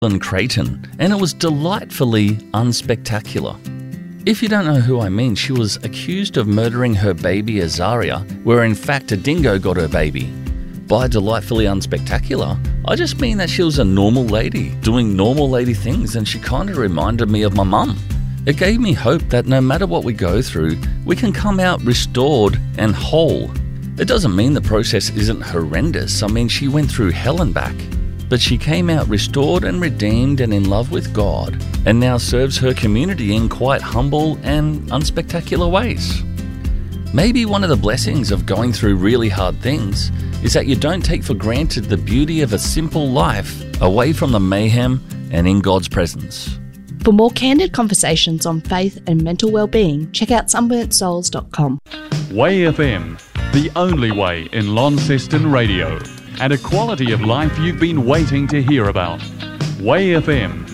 Creighton, and it was delightfully unspectacular. If you don't know who I mean, she was accused of murdering her baby Azaria, where in fact a dingo got her baby. By delightfully unspectacular, I just mean that she was a normal lady, doing normal lady things, and she kind of reminded me of my mum. It gave me hope that no matter what we go through, we can come out restored and whole. It doesn't mean the process isn't horrendous. I mean, she went through hell and back. But she came out restored and redeemed and in love with God, and now serves her community in quite humble and unspectacular ways. Maybe one of the blessings of going through really hard things is that you don't take for granted the beauty of a simple life away from the mayhem and in God's presence. For more candid conversations on faith and mental well-being, check out sunburntsouls.com. Way FM, the only way in Launceston radio, and a quality of life you've been waiting to hear about. Way FM